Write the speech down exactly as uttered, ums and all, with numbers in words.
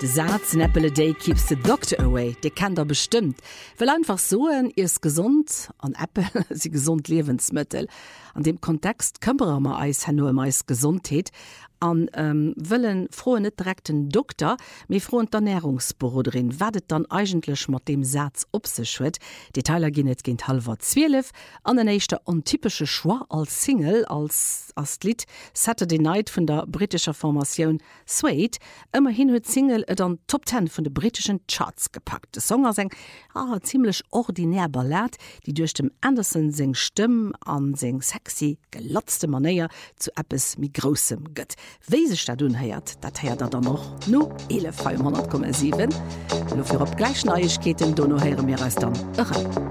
De Satz Apple a day keeps the doctor away, de kennt er bestimmt. Well einfach so ihr ist gesund an Apple sie gesund Lebensmittel. An dem Kontext këmmer ma eis hanno meist Gesundheit an ähm, willen frohe net direkten Doktor mé froh Ernährungsbüroin wadet dann eigentlich mat dem Satz op se schwit. Detailer gin net ginint halber zwölf an den nächste untypische Schwa als Single als als Lied Saturday Night von der britischer Formation Suede immerhin huet Single et an Top zehn von de britischen Charts gepackt. De Songer seng ah, ziemlich ordinär Ballett, die durch dem Anderson sing Stimme an sing sexy gelotzte Manier zu Appes mi großem gëtt. Weise Stadun heiert, dat heiert er dann noch no elf Komma sieben. Lo fir op gleich Neuigkeiten, do no heiere mir als dann. Irre.